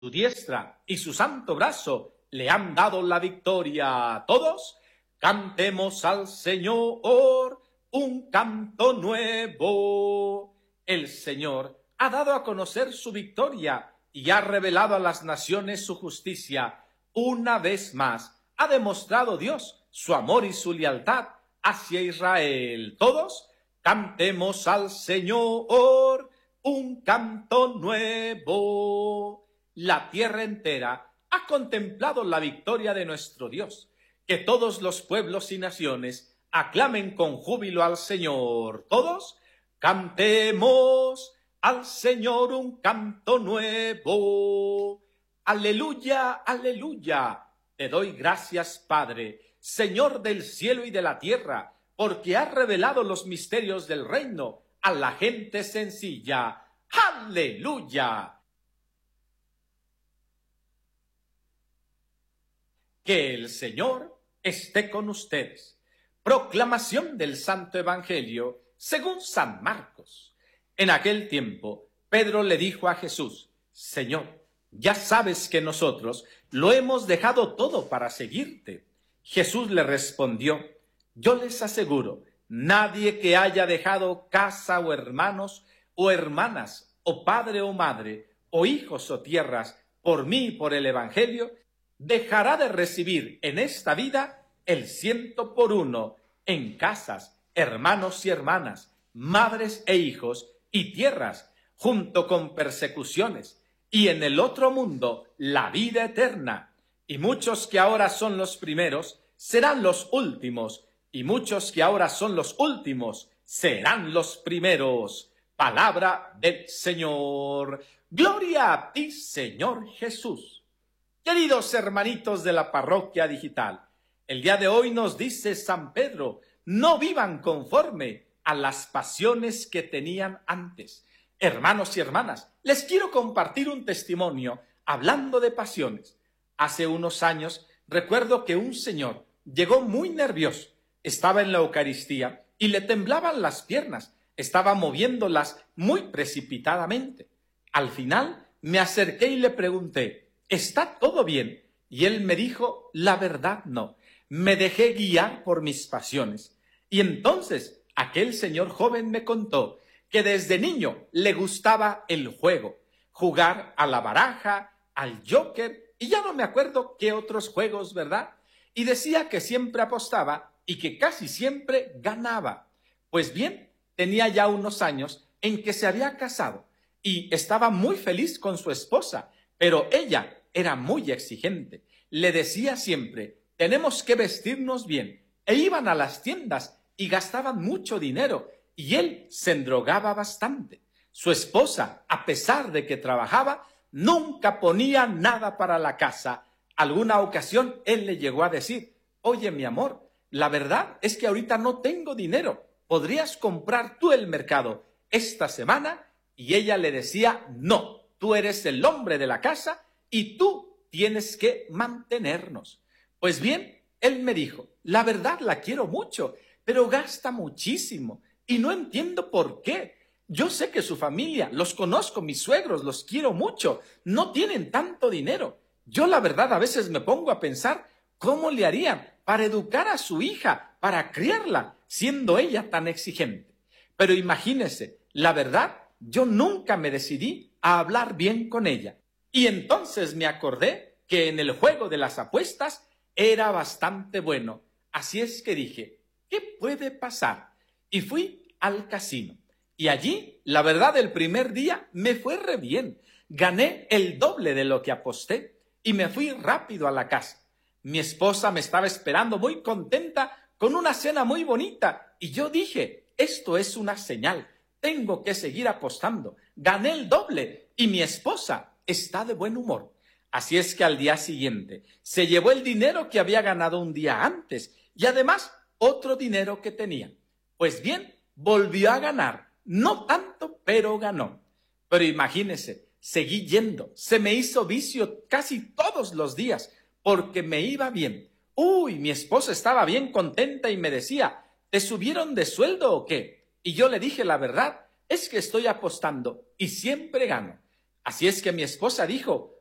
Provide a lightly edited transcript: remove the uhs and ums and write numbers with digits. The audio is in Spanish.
Su diestra y su santo brazo le han dado la victoria. Todos cantemos al Señor un canto nuevo. El Señor ha dado a conocer su victoria y ha revelado a las naciones su justicia. Una vez más ha demostrado Dios su amor y su lealtad hacia Israel. Todos cantemos al Señor un canto nuevo. La tierra entera ha contemplado la victoria de nuestro Dios. Que todos los pueblos y naciones aclamen con júbilo al Señor. Todos cantemos al Señor un canto nuevo. Aleluya, aleluya. Te doy gracias, Padre, Señor del cielo y de la tierra, porque has revelado los misterios del reino a la gente sencilla. ¡Aleluya! Que el Señor esté con ustedes. Proclamación del Santo Evangelio según San Marcos. En aquel tiempo, Pedro le dijo a Jesús: Señor, ya sabes que nosotros lo hemos dejado todo para seguirte. Jesús le respondió: yo les aseguro, nadie que haya dejado casa o hermanos o hermanas o padre o madre o hijos o tierras por mí y por el Evangelio, dejará de recibir en esta vida el 100 por 1 en casas, hermanos y hermanas, madres e hijos y tierras, junto con persecuciones, y en el otro mundo la vida eterna. Y muchos que ahora son los primeros serán los últimos, y muchos que ahora son los últimos serán los primeros. Palabra del Señor. Gloria a ti, Señor Jesús. Queridos hermanitos de la parroquia digital, el día de hoy nos dice San Pedro: no vivan conforme a las pasiones que tenían antes. Hermanos y hermanas, les quiero compartir un testimonio hablando de pasiones. Hace unos años recuerdo que un señor llegó muy nervioso, estaba en la Eucaristía y le temblaban las piernas, estaba moviéndolas muy precipitadamente. Al final me acerqué y le pregunté: ¿está todo bien? Y él me dijo: la verdad no, me dejé guiar por mis pasiones. Y entonces aquel señor joven me contó que desde niño le gustaba el juego, jugar a la baraja, al jóker, y ya no me acuerdo qué otros juegos, ¿verdad? Y decía que siempre apostaba y que casi siempre ganaba. Pues bien, tenía ya unos años en que se había casado y estaba muy feliz con su esposa, pero ella era muy exigente. Le decía siempre: tenemos que vestirnos bien. E iban a las tiendas y gastaban mucho dinero y él se endrogaba bastante. Su esposa, a pesar de que trabajaba, nunca ponía nada para la casa. Alguna ocasión él le llegó a decir: oye, mi amor, la verdad es que ahorita no tengo dinero. ¿Podrías comprar tú el mercado esta semana? Y ella le decía: no, tú eres el hombre de la casa y tú tienes que mantenernos. Pues bien, él me dijo: la verdad la quiero mucho, pero gasta muchísimo y no entiendo por qué. Yo sé que su familia, los conozco, mis suegros, los quiero mucho, no tienen tanto dinero. Yo la verdad a veces me pongo a pensar cómo le harían para educar a su hija, para criarla, siendo ella tan exigente. Pero imagínese, la verdad, yo nunca me decidí a hablar bien con ella. Y entonces me acordé que en el juego de las apuestas era bastante bueno. Así es que dije: ¿qué puede pasar? Y fui al casino. Y allí, la verdad, el primer día me fue re bien. Gané el doble de lo que aposté y me fui rápido a la casa. Mi esposa me estaba esperando muy contenta con una cena muy bonita y yo dije: esto es una señal, tengo que seguir apostando. Gané el doble y mi esposa está de buen humor. Así es que al día siguiente se llevó el dinero que había ganado un día antes y además otro dinero que tenía. Pues bien, volvió a ganar, no tanto, pero ganó. Pero imagínese, seguí yendo, se me hizo vicio casi todos los días porque me iba bien. Uy, mi esposa estaba bien contenta y me decía: ¿te subieron de sueldo o qué? Y yo le dije: la verdad es que estoy apostando y siempre gano. Así es que mi esposa dijo: